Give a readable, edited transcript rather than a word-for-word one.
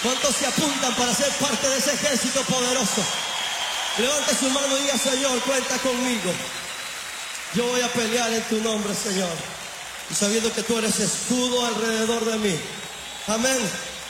¿Cuántos se apuntan para ser parte de ese ejército poderoso? Levante su mano y diga: Señor, cuenta conmigo. Yo voy a pelear en tu nombre, Señor, y sabiendo que tú eres escudo alrededor de mí. Amén.